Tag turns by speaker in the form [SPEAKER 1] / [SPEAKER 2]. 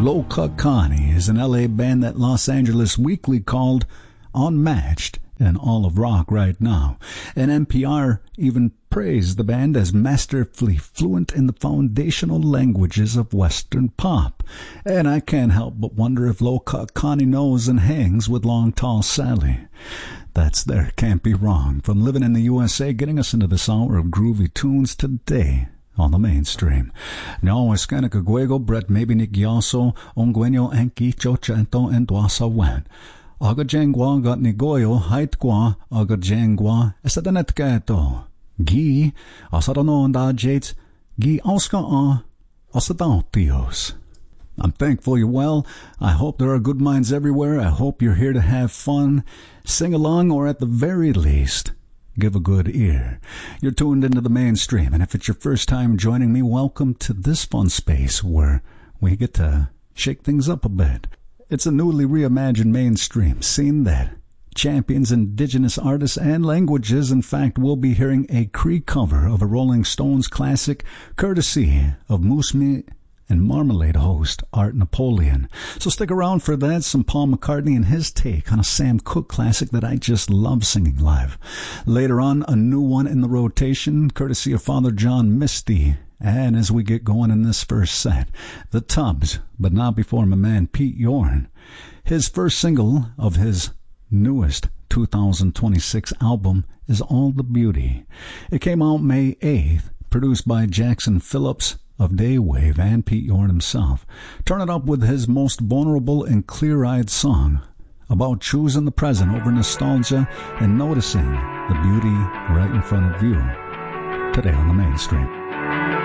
[SPEAKER 1] Lokakani is an LA band that Los Angeles Weekly called unmatched in all of rock right now. And NPR even praised the band as masterfully fluent in the foundational languages of Western pop. And I can't help but wonder if Lokakani knows and hangs with Long Tall Sally. That's there, can't be wrong. From living in the USA, getting us into this hour of groovy tunes today on the mainstream. No escana caguego, Brett maybe Nikyoso, Ongueno Anki, Chochento, and Dwasa Wen. Agajengwa got Nigoyo, Haitkwa, Agajengwa, Esadanetkato. Gi, Asadano and Ajates, Gi Oscar Osadontios. I'm thankful you're well. I hope there are good minds everywhere. I hope you're here to have fun, sing along, or at the very least, give a good ear. You're tuned into the mainstream, and if it's your first time joining me, welcome to this fun space where we get to shake things up a bit. It's a newly reimagined mainstream scene that champions indigenous artists and languages. In fact, we'll be hearing a Cree cover of a Rolling Stones classic, courtesy of Moose Meat and Marmalade host Art Napoleon. So stick around for that, some Paul McCartney and his take on a Sam Cooke classic that I just love singing live. Later on, a new one in the rotation, courtesy of Father John Misty. And as we get going in this first set, The Tubbs, but not before my man Pete Yorn. His first single of his newest 2026 album is All the Beauty. It came out May 8th, produced by Jackson Phillips of Daywave and Pete Yorn himself. Turn it up with his most vulnerable and clear-eyed song about choosing the present over nostalgia and noticing the beauty right in front of you. Today on the mainstream.